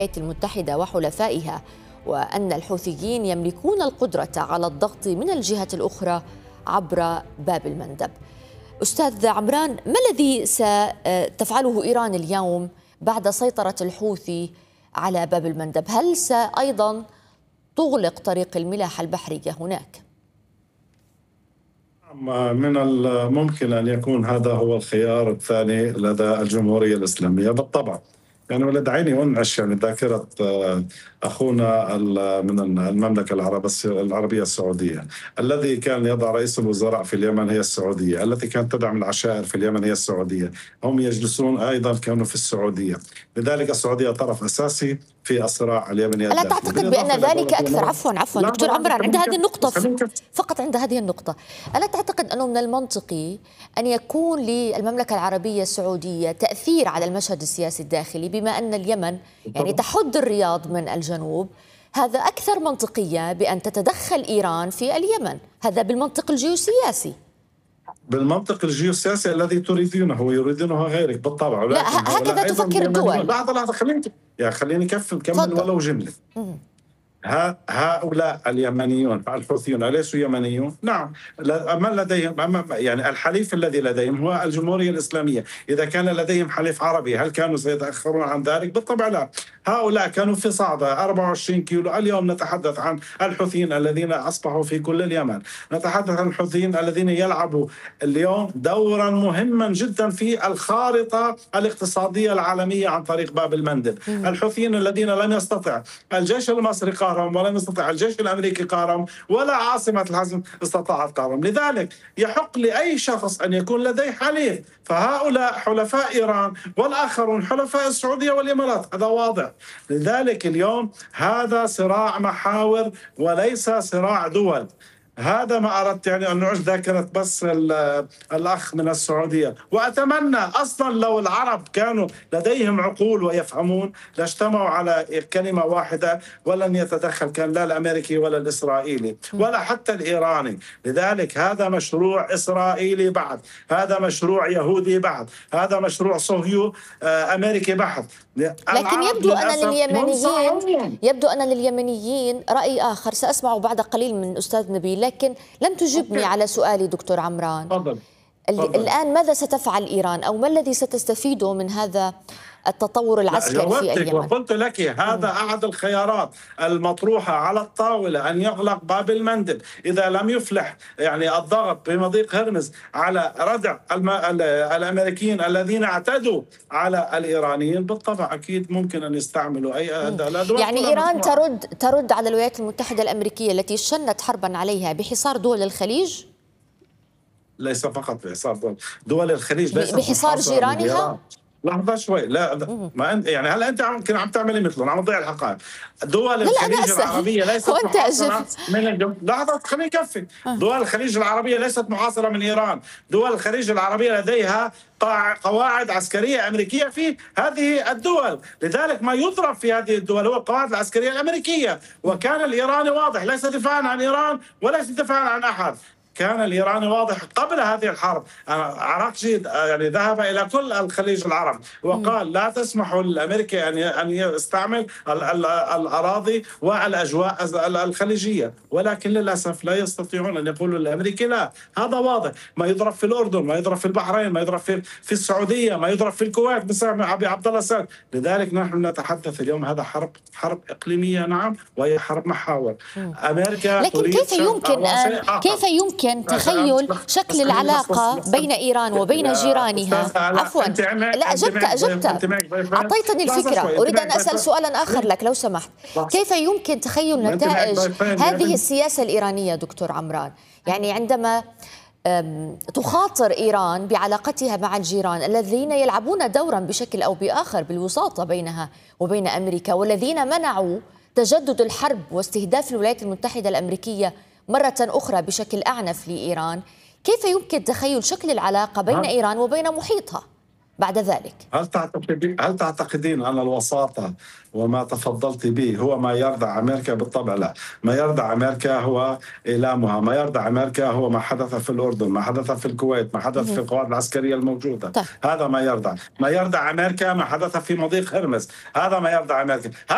الولايات المتحدة وحلفائها، وأن الحوثيين يملكون القدرة على الضغط من الجهة الأخرى عبر باب المندب. أستاذ عمران، ما الذي ستفعله إيران اليوم بعد سيطرة الحوثي على باب المندب؟ هل أيضا تغلق طريق الملاحة البحرية هناك؟ من الممكن أن يكون هذا هو الخيار الثاني لدى الجمهورية الإسلامية بالطبع. يعني ولدعيني أنعش ذاكرة أخونا من المملكة العربية السعودية، الذي كان يضع رئيس الوزراء في اليمن هي السعودية، التي كانت تدعم العشائر في اليمن هي السعودية، هم يجلسون أيضا كانوا في السعودية، لذلك السعودية طرف أساسي في الصراع اليمني. ألا تعتقد بأن ذلك أكثر عفوا دكتور عمران عند هذه النقطة فقط عند هذه النقطة، ألا تعتقد أنه من المنطقي أن يكون للمملكة العربية السعودية تأثير على المشهد السياسي الداخلي، بما أن اليمن يعني تحد الرياض من الجنوب؟ هذا أكثر منطقية بأن تتدخل إيران في اليمن، هذا بالمنطق الجيوسياسي. بالمنطق الجيوسياسي الذي تريدونه ويريدونه غيرك بالطبع. لا هكذا تفكر الدول. لحظة خليني كمل ولو جملة. هؤلاء اليمنيون الحوثيون أليسوا يمنيون؟ نعم. من لديهم يعني الحليف الذي لديهم هو الجمهورية الإسلامية. إذا كان لديهم حليف عربي هل كانوا سيتأخرون عن ذلك؟ بالطبع لا. هؤلاء كانوا في صعدة 24 كيلو. اليوم نتحدث عن الحوثيين الذين أصبحوا في كل اليمن، نتحدث عن الحوثيين الذين يلعبوا اليوم دورا مهما جدا في الخارطة الاقتصادية العالمية عن طريق باب المندب. الحوثيين الذين لم يستطع الجيش المصري قهرهم، ولم يستطع الجيش الأمريكي قهرهم، ولا عاصمة الحزم استطاعت قهرهم. لذلك يحق لأي شخص أن يكون لديه حليف، فهؤلاء حلفاء إيران والآخرون حلفاء السعودية والإمارات، هذا واضح. لذلك اليوم هذا صراع محاور وليس صراع دول. هذا ما أردت يعني أن نعيش ذاكرة بس الأخ من السعودية. وأتمنى أصلا لو العرب كانوا لديهم عقول ويفهمون لاجتمعوا على كلمة واحدة، ولن يتدخل كان لا الأمريكي ولا الإسرائيلي ولا حتى الإيراني. لذلك هذا مشروع إسرائيلي بعد، هذا مشروع يهودي بعد، هذا مشروع صهيوني أمريكي بعد. لكن يبدو أن لليمنيين رأي آخر، سأسمع بعد قليل من أستاذ نبيل، لكن لم تجبني على سؤالي دكتور عمران. فضل. الآن ماذا ستفعل إيران، أو ما الذي ستستفيده من هذا التطور العسكري في اليمن؟ وقلت لك هذا أحد الخيارات المطروحة على الطاولة، أن يغلق باب المندب إذا لم يفلح يعني الضغط بمضيق هرمز على ردع الأمريكيين الذين اعتدوا على الإيرانيين. بالطبع أكيد ممكن أن يستعملوا أي أدوات. يعني إيران ترد على الولايات المتحدة الأمريكية التي شنت حربا عليها بحصار دول الخليج؟ ليس فقط بحصار دول الخليج، ليس بحصار جيرانها. لحظة شوي، لا ما انت يعني هل انت عم تعملي مثلهم، عم تضيع الحقائق. دول الخليج العربية ليست محاصرة من لحظة خليني كفي. دول الخليج العربية ليست محاصرة من إيران. دول الخليج العربية لديها قواعد عسكرية أمريكية في هذه الدول، لذلك ما يضرب في هذه الدول هو القواعد العسكرية الأمريكية. وكان الإيراني واضح، ليس دفاعا عن إيران وليس دفاعا عن أحد، كان الإيراني واضح قبل هذه الحرب. عراقجي يعني ذهب إلى كل الخليج العربي وقال لا تسمحوا للأمريكي أن يستعمل الأراضي والأجواء الخليجية، ولكن للأسف لا يستطيعون أن يقولوا للأمريكي لا. هذا واضح، ما يضرب في الأردن، ما يضرب في البحرين، ما يضرب في السعودية، ما يضرب في الكويت بسبب أبي عبد الله السعد. لذلك نحن نتحدث اليوم هذا حرب إقليمية، نعم، وهي حرب محاور. أمريكا لكن كيف يمكن تخيل شكل العلاقة بين إيران وبين جيرانها؟ عفوا لا أجبت أعطيتني الفكرة. أريد أن أسأل سؤالا آخر لك لو سمحت. كيف يمكن تخيل نتائج هذه السياسة الإيرانية دكتور عمران؟ يعني عندما تخاطر إيران بعلاقتها مع الجيران الذين يلعبون دورا بشكل أو بآخر بالوساطة بينها وبين أمريكا، والذين منعوا تجدد الحرب واستهداف الولايات المتحدة الأمريكية مرة أخرى بشكل أعنف لإيران، كيف يمكن تخيل شكل العلاقة بين إيران وبين محيطها بعد ذلك؟ هل تعتقدين أن الوساطة وما تفضلت به هو ما يرضع أمريكا؟ بالطبع لا. ما يرضع أمريكا هو إيلامها، ما يرضع أمريكا هو ما حدث في الأردن، ما حدث في الكويت، ما حدث في القوات العسكرية الموجودة. هذا ما يرضع أمريكا ما حدث في مضيق هرمز، هذا ما يرضع أمريكا.